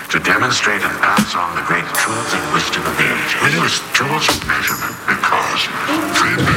to demonstrate and pass on the great truth and wisdom of the age. We use tools of measurement because free